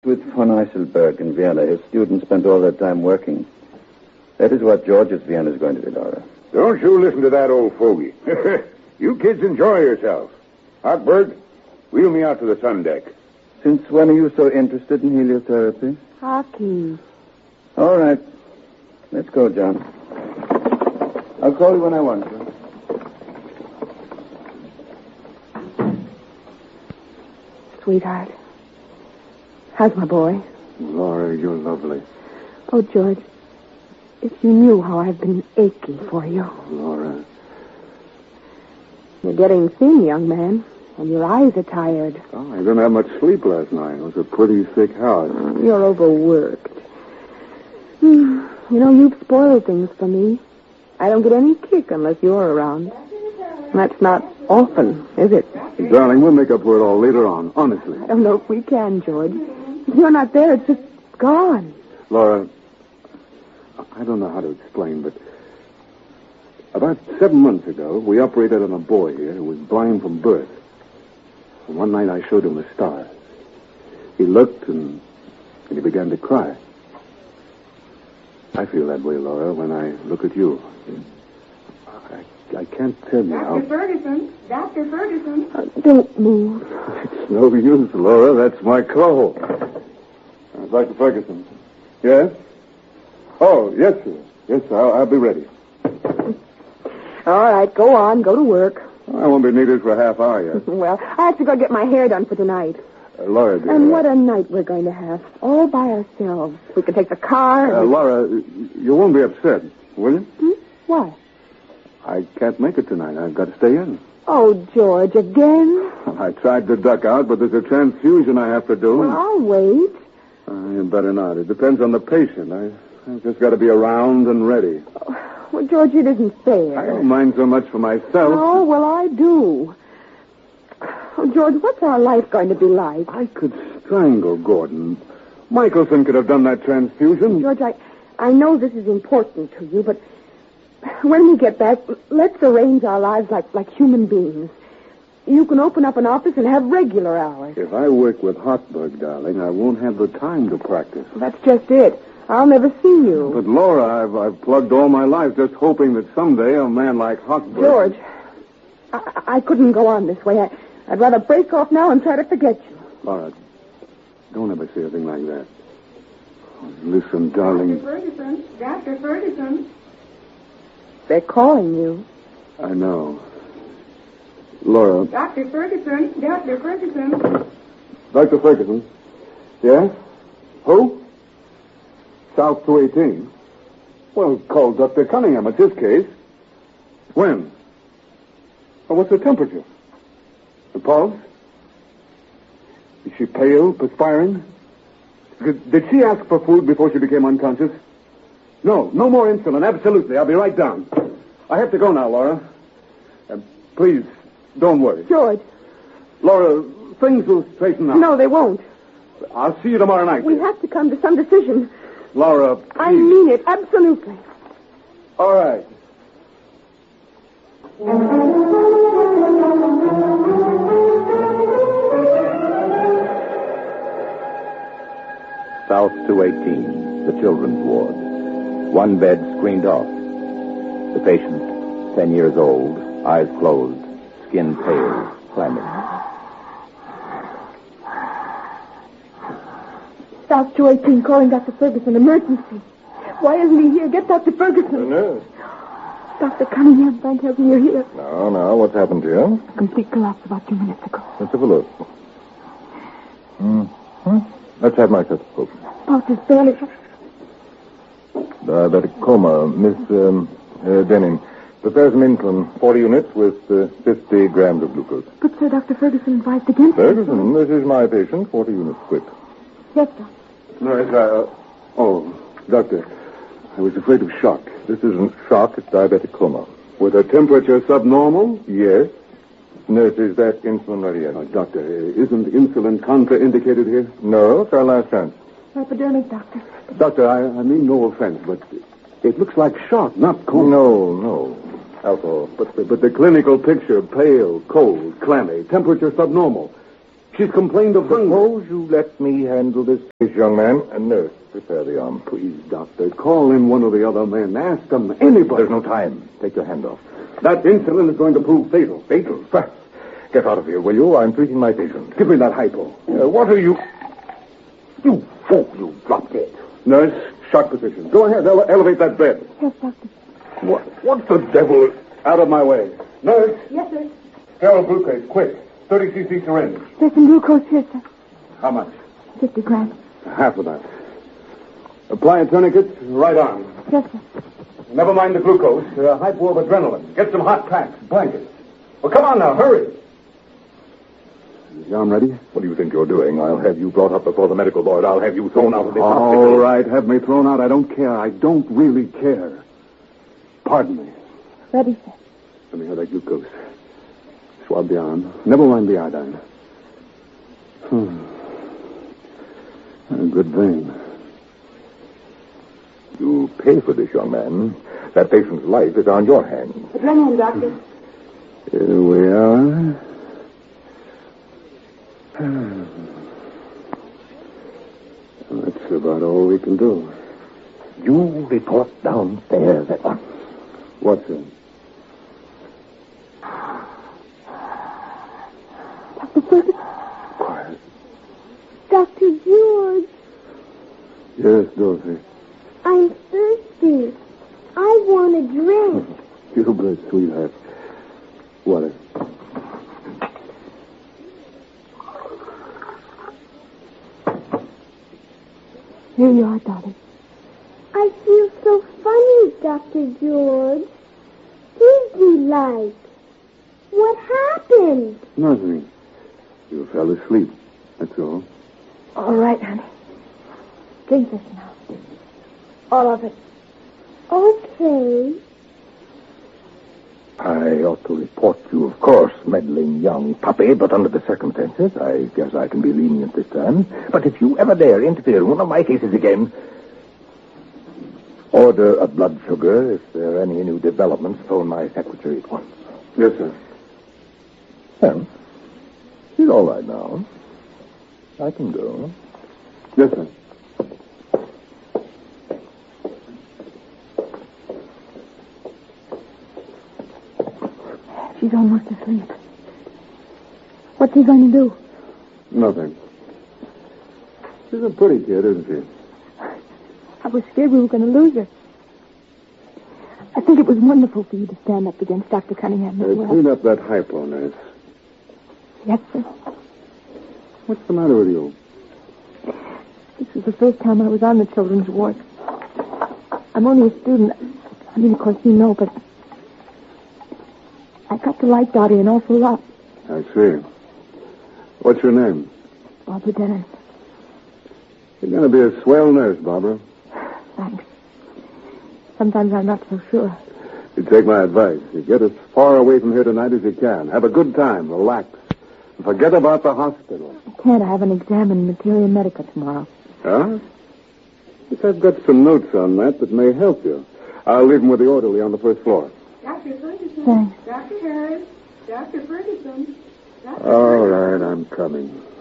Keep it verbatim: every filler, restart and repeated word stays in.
With von Eiselberg in Vienna, his students spent all their time working. That is what George's Vienna is going to be, Laura. Don't you listen to that old fogey. You kids enjoy yourselves. Hochberg, wheel me out to the sun deck. Since when are you so interested in heliotherapy? Hockey. All right. Let's go, John. I'll call you when I want you. Sweetheart. How's my boy? Laura, you're lovely. Oh, George, if you knew how I've been aching for you. Laura. You're getting thin, young man, and your eyes are tired. Oh, I didn't have much sleep last night. It was a pretty thick house. Oh, you're overworked. Hmm. You know, you've spoiled things for me. I don't get any kick unless you're around. That's not often, is it? Darling, we'll make up for it all later on, honestly. I don't know if we can, George. If you're not there, it's just gone. Laura, I don't know how to explain, but about seven months ago, we operated on a boy here who was blind from birth. And one night I showed him the stars. He looked and, and he began to cry. I feel that way, Laura, when I look at you. I, I can't tell you how... Doctor Ferguson, Doctor Ferguson. Uh, don't move. It's no use, Laura. That's my call. Uh, Doctor Ferguson. Yes? Oh, yes, sir. Yes, sir. I'll, I'll be ready. All right, go on. Go to work. I won't be needed for a half hour yet. Well, I have to go get my hair done for tonight. Uh, Laura, dear. And what a night we're going to have. All by ourselves. We can take the car. Uh, and... Laura, you won't be upset, will you? Hmm? Why? I can't make it tonight. I've got to stay in. Oh, George, again? I tried to duck out, but there's a transfusion I have to do. Well, I'll wait. Uh, you better not. It depends on the patient. I, I've just got to be around and ready. Oh, well, George, it isn't fair. I don't mind so much for myself. Oh, well, I do. Oh, George, what's our life going to be like? I could strangle Gordon. Michelson could have done that transfusion. George, I, I know this is important to you, but when we get back, let's arrange our lives like, like human beings. You can open up an office and have regular hours. If I work with Hochberg, darling, I won't have the time to practice. That's just it. I'll never see you. But, Laura, I've, I've plugged all my life just hoping that someday a man like Hochberg... George, I, I couldn't go on this way. I, I'd rather break off now and try to forget you. Laura, don't ever say anything like that. Listen, darling. Doctor Ferguson, Doctor Ferguson. They're calling you. I know. Laura. Doctor Ferguson, Doctor Ferguson. Doctor Ferguson. Yes? Who? South two eighteen. Well, call Doctor Cunningham. It's his case. When? Well, what's her temperature? The pulse? Is she pale, perspiring? Did, did she ask for food before she became unconscious? No, no more insulin. Absolutely. I'll be right down. I have to go now, Laura. Uh, please, don't worry. George. Laura, things will straighten out. No, they won't. I'll see you tomorrow night. We have to come to some decision. Laura, please. I mean it, absolutely. All right. South two eighteen, the children's ward. One bed screened off. The patient, ten years old, eyes closed, skin pale, clammy. South two eighteen calling Doctor Ferguson. Emergency. Why isn't he here? Get Doctor Ferguson. The nurse. Doctor Cunningham, thank heaven you're here. No, no. What's happened to you? A complete collapse about two minutes ago. Let's have a look. Mm-hmm. Let's have my stethoscope. Pulse is barely... Diabetic coma. Miss um, uh, Denning. Prepare some insulin. forty units with uh, fifty grams of glucose. But, sir, Doctor Ferguson advised against it. Ferguson, this is my patient. forty units quick. Yes, sir. Nurse, uh, oh, doctor, I was afraid of shock. This isn't shock, it's diabetic coma. With her temperature subnormal? Yes. Nurse, is that insulin ready yet? Uh, doctor, isn't insulin contraindicated here? No, it's our last chance. Hypodermic, Doctor. Doctor, I, I mean no offense, but it looks like shock, not coma. No, no. Alcohol. But, but, but the clinical picture, pale, cold, clammy, temperature subnormal. She's complained of hunger. Suppose you let me handle this case, young man. And nurse, prepare the arm. Please, Doctor, call in one of the other men. Ask them, anybody. There's no time. Take your hand off. That insulin is going to prove fatal. Fatal? Get out of here, will you? I'm treating my patient. Give me that hypo. Uh, what are you... You fool, you dropped it. Nurse, shock position. Go ahead, ele- elevate that bed. Yes, Doctor. What, what the devil... Out of my way. Nurse, Yes, sir. sterile glucose, quick. thirty cc syringe. There's some glucose here, sir. How much? Fifty grams. Half of that. Apply a tourniquet, right arm. Yes, sir. Never mind the glucose. Uh, hypo of adrenaline. Get some hot packs, blankets. Well, come on now, hurry. Is the arm ready? What do you think you're doing? I'll have you brought up before the medical board. I'll have you thrown out of this hospital. All right, have me thrown out. I don't care. I don't really care. Pardon me. Ready, sir. Let me have that glucose. Swab the arm. Never mind the iodine. Hmm. A good vein. You pay for this, young man. That patient's life is on your hands. Adrenaline, Doctor. Here we are. That's about all we can do. You report downstairs at once. What's it? Doctor Ferguson. Quiet. Doctor George. Yes, Dorothy. I'm thirsty. I want a drink. You good, sweetheart. Water. Here you are, darling. I feel so funny, Doctor George. Disney-like. What happened? Nothing. You fell asleep. That's all. All right, honey. Drink this now. All of it. Okay. I ought to report you, of course, meddling young puppy, but under the circumstances, I guess I can be lenient this time. But if you ever dare interfere in one of my cases again, order a blood sugar. If there are any new developments, phone my secretary at once. Yes, sir. Well, she's all right now. I can go. Yes, sir. She's almost asleep. What's he going to do? Nothing. She's a pretty kid, isn't she? I was scared we were going to lose her. I think it was wonderful for you to stand up against Doctor Cunningham as Uh, well. clean up that hypo, nurse. Yes, sir. What's the matter with you? This was the first time I was on the children's ward. I'm only a student. I mean, of course, you know, but I got to like Dottie an awful lot. I see. What's your name? Barbara Dennis. You're going to be a swell nurse, Barbara. Thanks. Sometimes I'm not so sure. You take my advice. You get as far away from here tonight as you can. Have a good time. Relax. And forget about the hospital. I can't. I have an exam in Materia Medica tomorrow. Huh? Yes, I've got some notes on that that may help you. I'll leave them with the orderly on the first floor. Doctor Ferguson. Thanks. Doctor Harris. Doctor Ferguson. Doctor All right, I'm coming.